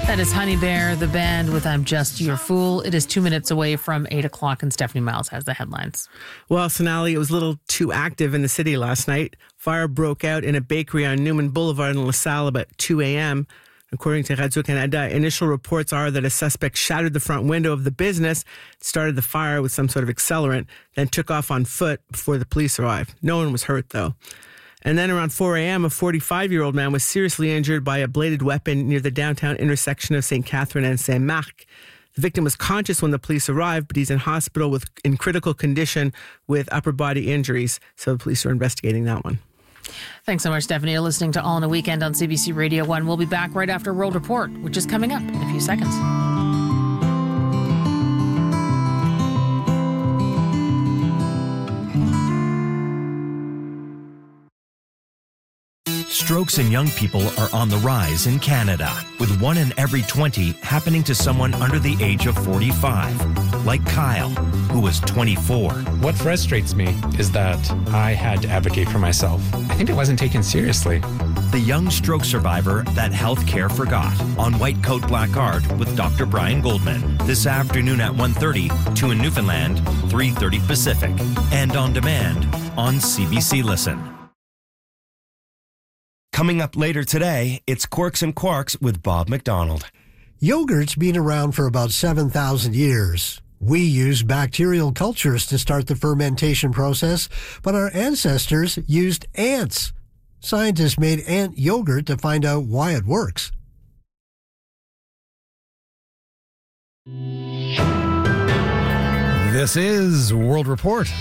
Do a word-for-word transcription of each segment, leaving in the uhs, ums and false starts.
That is Honey Bear, the band, with I'm Just Your Fool. It is two minutes away from eight o'clock, and Stephanie Miles has the headlines. Well, Sonali, it was a little too active in the city last night. Fire broke out in a bakery on Newman Boulevard in LaSalle about two a.m. According to Radio-Canada, initial reports are that a suspect shattered the front window of the business, started the fire with some sort of accelerant, then took off on foot before the police arrived. No one was hurt, though. And then around four a.m., a forty-five-year-old man was seriously injured by a bladed weapon near the downtown intersection of Saint Catherine and Saint Marc. The victim was conscious when the police arrived, but he's in hospital with in critical condition with upper body injuries. So the police are investigating that one. Thanks so much, Stephanie. You're listening to All in a Weekend on C B C Radio one. We'll be back right after World Report, which is coming up in a few seconds. Strokes in young people are on the rise in Canada, with one in every twenty happening to someone under the age of forty-five, like Kyle, who was twenty-four. What frustrates me is that I had to advocate for myself. I think it wasn't taken seriously. The young stroke survivor that healthcare forgot, on White Coat Black Art with Doctor Brian Goldman, this afternoon at one thirty, two in Newfoundland, three thirty Pacific, and on demand on C B C Listen. Coming up later today, it's Quirks and Quarks with Bob McDonald. Yogurt's been around for about seven thousand years. We use bacterial cultures to start the fermentation process, but our ancestors used ants. Scientists made ant yogurt to find out why it works. This is World Report.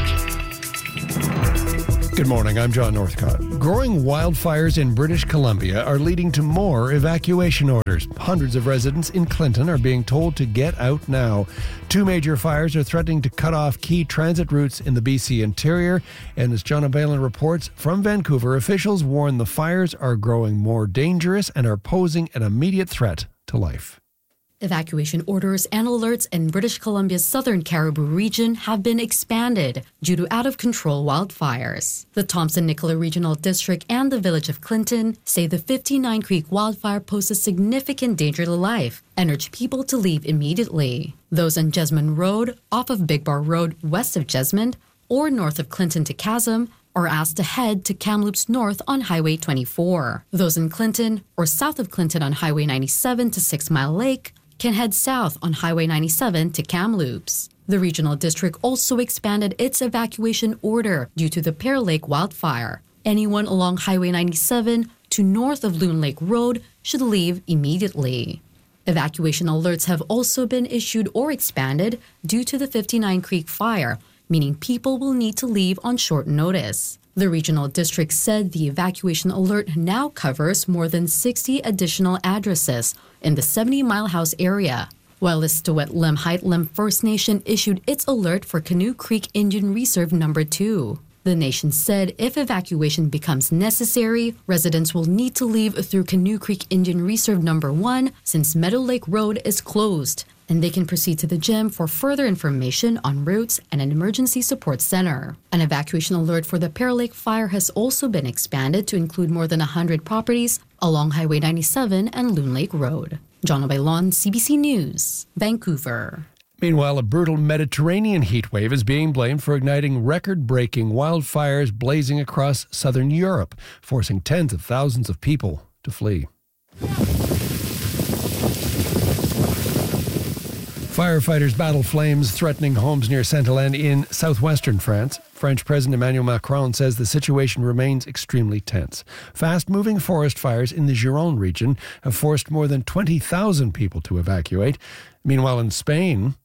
Good morning, I'm John Northcott. Growing wildfires in British Columbia are leading to more evacuation orders. Hundreds of residents in Clinton are being told to get out now. Two major fires are threatening to cut off key transit routes in the B C interior. And as John O'Bailen reports, from Vancouver, officials warn the fires are growing more dangerous and are posing an immediate threat to life. Evacuation orders and alerts in British Columbia's southern Cariboo region have been expanded due to out-of-control wildfires. The Thompson-Nicola Regional District and the village of Clinton say the fifty-nine Creek wildfire poses significant danger to life and urge people to leave immediately. Those on Jesmond Road, off of Big Bar Road west of Jesmond, or north of Clinton to Chasm, are asked to head to Kamloops North on Highway twenty-four. Those in Clinton or south of Clinton on Highway ninety-seven to Six Mile Lake can head south on Highway ninety-seven to Kamloops. The regional district also expanded its evacuation order due to the Pear Lake wildfire. Anyone along Highway ninety-seven to north of Loon Lake Road should leave immediately. Evacuation alerts have also been issued or expanded due to the fifty-nine Creek fire, meaning people will need to leave on short notice. The regional district said the evacuation alert now covers more than sixty additional addresses in the seventy Mile House area, while Istuwet Lemhite Lem First Nation issued its alert for Canoe Creek Indian Reserve Number two. The nation said if evacuation becomes necessary, residents will need to leave through Canoe Creek Indian Reserve Number one since Meadow Lake Road is closed, and they can proceed to the gym for further information on routes and an emergency support center. An evacuation alert for the Pear Lake fire has also been expanded to include more than one hundred properties along Highway ninety-seven and Loon Lake Road. John O'Bailon, C B C News, Vancouver. Meanwhile, a brutal Mediterranean heat wave is being blamed for igniting record-breaking wildfires blazing across southern Europe, forcing tens of thousands of people to flee. Firefighters battle flames threatening homes near Saint-Hélène in southwestern France. French President Emmanuel Macron says the situation remains extremely tense. Fast-moving forest fires in the Gironde region have forced more than twenty thousand people to evacuate. Meanwhile, in Spain,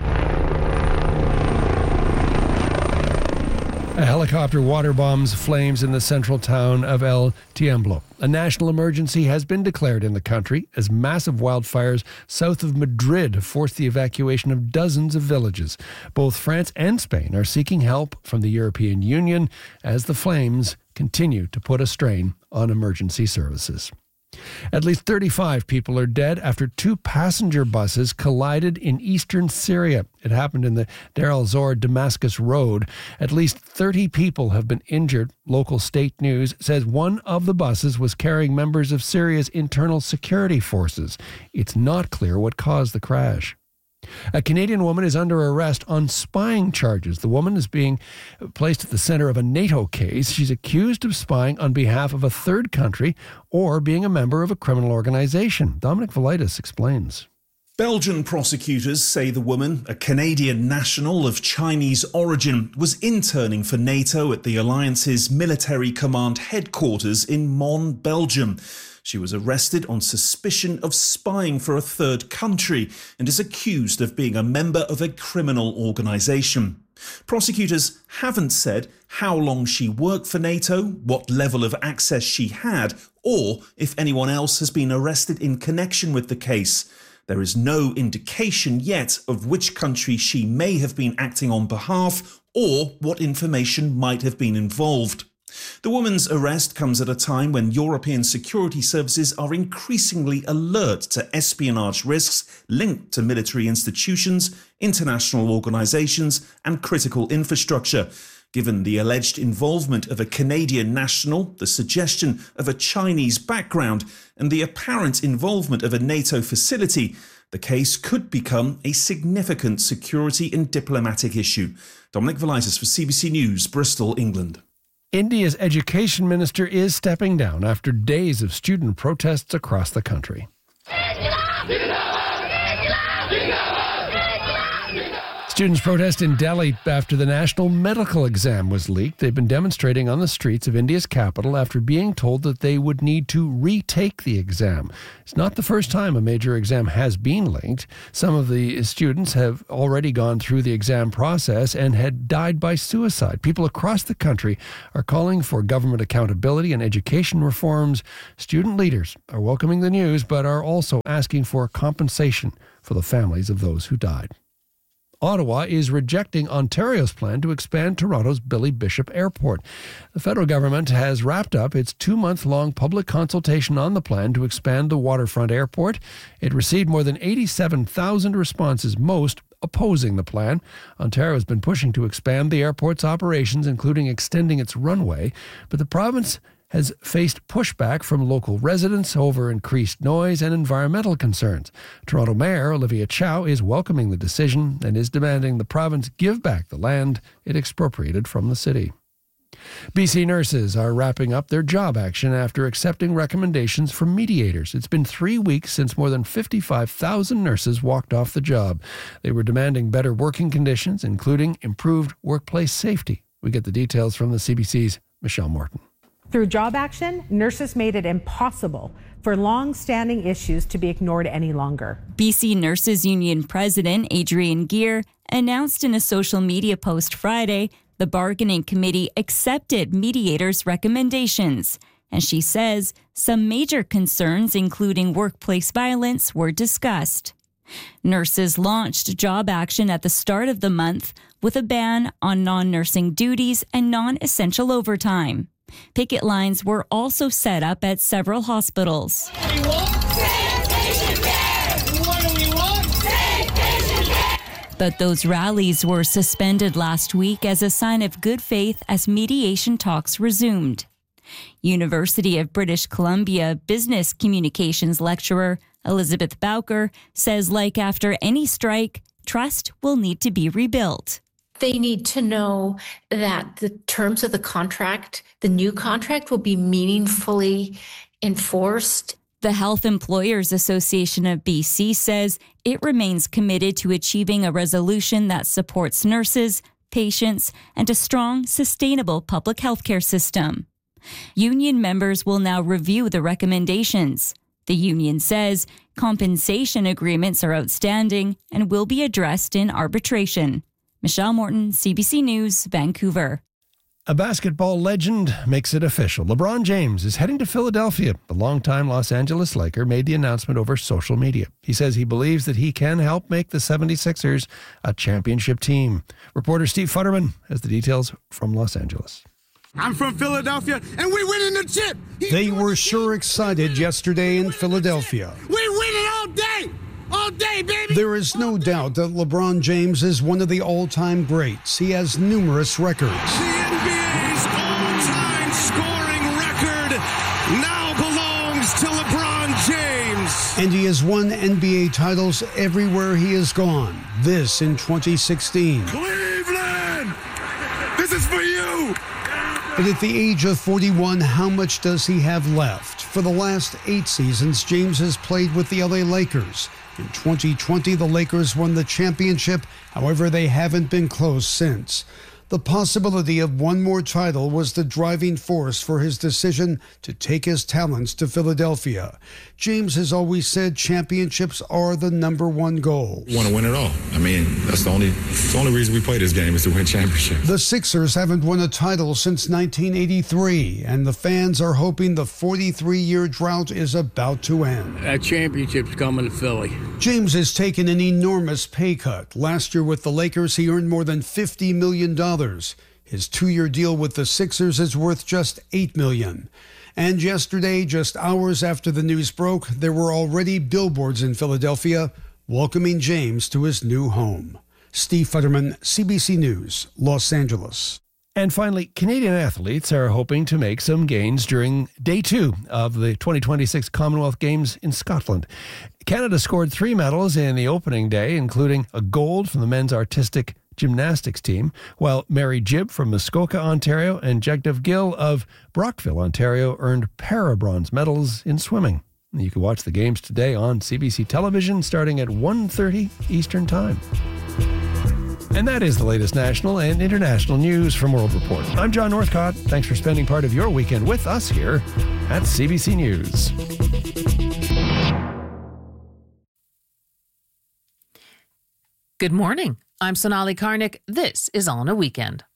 a helicopter water bombs flames in the central town of El Tiemblo. A national emergency has been declared in the country as massive wildfires south of Madrid have forced the evacuation of dozens of villages. Both France and Spain are seeking help from the European Union as the flames continue to put a strain on emergency services. At least thirty-five people are dead after two passenger buses collided in eastern Syria. It happened in the Deir el-Zor Damascus Road. At least thirty people have been injured. Local state news says one of the buses was carrying members of Syria's internal security forces. It's not clear what caused the crash. A Canadian woman is under arrest on spying charges. The woman is being placed at the center of a NATO case. She's accused of spying on behalf of a third country or being a member of a criminal organization. Dominic Velitis explains. Belgian prosecutors say the woman, a Canadian national of Chinese origin, was interning for NATO at the alliance's military command headquarters in Mons, Belgium. She was arrested on suspicion of spying for a third country and is accused of being a member of a criminal organisation. Prosecutors haven't said how long she worked for NATO, what level of access she had, or if anyone else has been arrested in connection with the case. There is no indication yet of which country she may have been acting on behalf or what information might have been involved. The woman's arrest comes at a time when European security services are increasingly alert to espionage risks linked to military institutions, international organisations and critical infrastructure. Given the alleged involvement of a Canadian national, the suggestion of a Chinese background and the apparent involvement of a NATO facility, the case could become a significant security and diplomatic issue. Dominic Velitis for C B C News, Bristol, England. India's education minister is stepping down after days of student protests across the country. Students protest in Delhi after the national medical exam was leaked. They've been demonstrating on the streets of India's capital after being told that they would need to retake the exam. It's not the first time a major exam has been linked. Some of the students have already gone through the exam process and had died by suicide. People across the country are calling for government accountability and education reforms. Student leaders are welcoming the news, but are also asking for compensation for the families of those who died. Ottawa is rejecting Ontario's plan to expand Toronto's Billy Bishop Airport. The federal government has wrapped up its two-month-long public consultation on the plan to expand the waterfront airport. It received more than eighty-seven thousand responses, most opposing the plan. Ontario has been pushing to expand the airport's operations, including extending its runway, but the province has faced pushback from local residents over increased noise and environmental concerns. Toronto Mayor Olivia Chow is welcoming the decision and is demanding the province give back the land it expropriated from the city. B C nurses are wrapping up their job action after accepting recommendations from mediators. It's been three weeks since more than fifty-five thousand nurses walked off the job. They were demanding better working conditions, including improved workplace safety. We get the details from the C B C's Michelle Morton. Through job action, nurses made it impossible for long-standing issues to be ignored any longer. B C Nurses Union President Adrienne Geer announced in a social media post Friday the bargaining committee accepted mediators' recommendations. And she says some major concerns, including workplace violence, were discussed. Nurses launched job action at the start of the month with a ban on non-nursing duties and non-essential overtime. Picket lines were also set up at several hospitals. But those rallies were suspended last week as a sign of good faith as mediation talks resumed. University of British Columbia business communications lecturer Elizabeth Bowker says, like after any strike, trust will need to be rebuilt. They need to know that the terms of the contract, the new contract, will be meaningfully enforced. The Health Employers Association of B C says it remains committed to achieving a resolution that supports nurses, patients, and a strong, sustainable public health care system. Union members will now review the recommendations. The union says compensation agreements are outstanding and will be addressed in arbitration. Michelle Morton, C B C News, Vancouver. A basketball legend makes it official. LeBron James is heading to Philadelphia. The longtime Los Angeles Laker made the announcement over social media. He says he believes that he can help make the seventy-sixers a championship team. Reporter Steve Futterman has the details from Los Angeles. I'm from Philadelphia, and we winning the chip. They were sure excited yesterday in Philadelphia. We winning all day. All day, baby! There is no doubt that LeBron James is one of the all-time greats. He has numerous records. The N B A's all-time scoring record now belongs to LeBron James. And he has won N B A titles everywhere he has gone. This in twenty sixteen. Cleveland! This is for you! But at the age of forty-one, how much does he have left? For the last eight seasons, James has played with the L A Lakers. In twenty twenty, the Lakers won the championship. However, they haven't been close since. The possibility of one more title was the driving force for his decision to take his talents to Philadelphia. James has always said championships are the number one goal. We want to win it all. I mean, that's the only the only reason we play this game is to win championships. The Sixers haven't won a title since nineteen eighty-three, and the fans are hoping the forty-three-year drought is about to end. That championship's coming to Philly. James has taken an enormous pay cut. Last year with the Lakers, he earned more than fifty million dollars. His two-year deal with the Sixers is worth just eight million dollars. And yesterday, just hours after the news broke, there were already billboards in Philadelphia welcoming James to his new home. Steve Futterman, C B C News, Los Angeles. And finally, Canadian athletes are hoping to make some gains during day two of the twenty twenty-six Commonwealth Games in Scotland. Canada scored three medals in the opening day, including a gold from the men's artistic gymnastics team, while Mary Jibb from Muskoka, Ontario, and Jagdev Gill of Brockville, Ontario, earned para-bronze medals in swimming. You can watch the games today on C B C television starting at one thirty Eastern Time. And that is the latest national and international news from World Report. I'm John Northcott. Thanks for spending part of your weekend with us here at C B C News. Good morning. I'm Sonali Karnik. This is All in a Weekend.